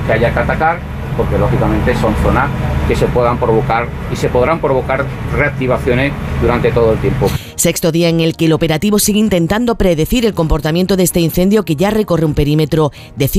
que haya que atacar, porque lógicamente son zonas que se puedan provocar y se podrán provocar reactivaciones durante todo el tiempo. Sexto día en el que el operativo sigue intentando predecir el comportamiento de este incendio que ya recorre un perímetro de